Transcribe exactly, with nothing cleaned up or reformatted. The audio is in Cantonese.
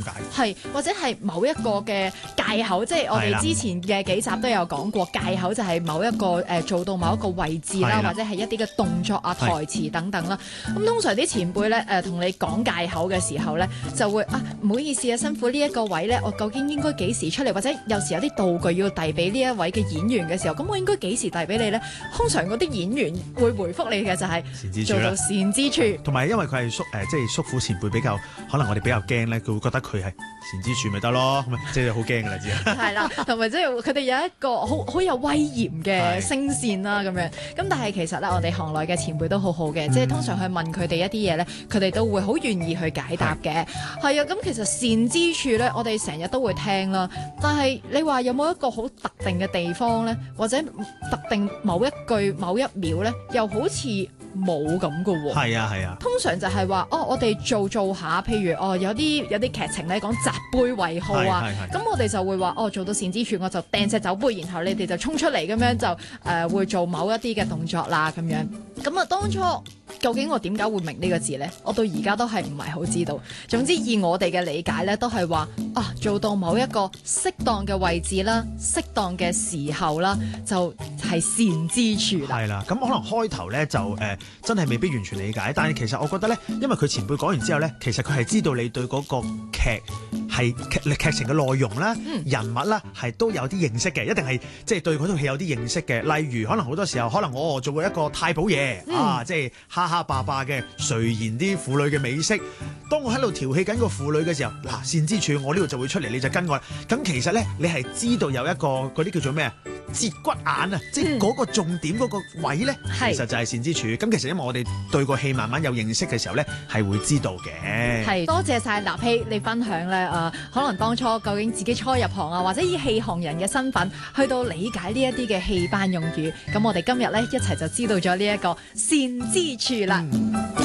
解。 係或者係某一個嘅戒口，即係我哋之前嘅幾集都有講過，戒口就係某一個誒、呃、做到某一個位置啦，或者係一啲嘅動作啊、台詞等等啦。咁通常啲前輩咧誒同你講戒口嘅時候咧，就會啊唔好意思啊，辛苦呢一個位咧，我究竟應該幾時出嚟？或者有時有啲道具要遞俾呢一位嘅演員嘅時候，咁我應該幾時遞俾你咧？通常嗰啲演員會回覆你嘅就係做到善之處， 同埋因為佢係叔誒、呃，即係叔父前輩比較，可能我哋比較驚咧，佢會覺得佢係善之處咪得咯，咁即係好驚噶啦，知啊？係啦，同埋即係佢哋有一個好好有威嚴嘅聲線啦，咁樣。咁但係其實咧，我哋行內嘅前輩都好好嘅，嗯、即係通常去問佢哋一啲嘢咧，佢哋都會好願意去解答嘅。係啊，咁其實善之處咧，我哋成日都會聽啦。但係你話有冇一個好特定嘅地方咧，或者特定某一句某一秒咧，又好似冇咁噶喎。 係啊係啊。 通常就係話哦，我哋做做下，譬如哦有啲有啲劇情咧講擲杯為號啊，咁我哋就會話哦做到善之處，我就掟隻酒杯，然後你哋就衝出嚟咁樣就誒、呃、會做某一啲嘅動作啦咁樣。咁啊當初究竟我點解會明呢個字咧？我到而家都係唔係好知道。總之以我哋嘅理解咧，都係話啊做到某一個適當嘅位置啦，適當嘅時候啦，就係善之處啦。 係啦，咁可能開頭咧就誒、呃、真係未必完全理解，但係其實我覺得咧，因為佢前輩講完之後咧，其實佢係知道你對嗰個劇係劇劇情嘅內容啦、嗯、人物啦係都有啲認識嘅，一定係即係對嗰套戲有啲認識嘅。例如可能好多時候，可能我做過一個太保爺、嗯、啊，即係蝦蝦霸霸嘅垂涎啲婦女嘅美色。當我喺度調戲緊個婦女嘅時候，嗱，善之處我呢度就會出嚟，你就跟我。咁其實咧，你係知道有一個嗰啲叫做咩啊？節骨眼啊，嗯、即係嗰個重點嗰個位咧，其實就係善之處。咁其實因為我哋對個戲慢慢有認識嘅時候咧，係會知道嘅。係多謝晒立希你分享咧，誒、呃，可能當初究竟自己初入行啊，或者以戲行人嘅身份去到理解呢一啲嘅戲班用語。咁我哋今日咧一齊就知道咗呢一個善之處啦。嗯